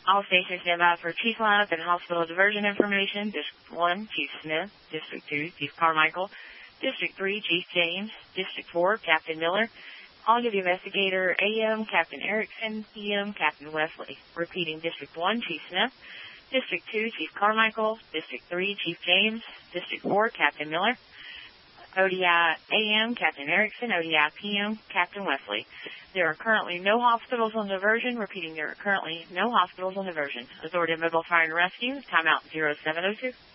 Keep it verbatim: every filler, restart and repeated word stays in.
All stations stand by for Chief Lineup and Hospital Diversion information. District one, Chief Smith. District two, Chief Carmichael. District three, Chief James. District four, Captain Miller. All Duty Investigator A M, Captain Erickson. P M, Captain Wesley. Repeating, District one, Chief Smith. District two, Chief Carmichael. District three, Chief James. District four, Captain Miller. O D I A M, Captain Erickson. O D I P M, Captain Wesley. There are currently no hospitals on diversion. Repeating, there are currently no hospitals on diversion. Authority of Mobile Fire and Rescue, timeout zero seven oh two.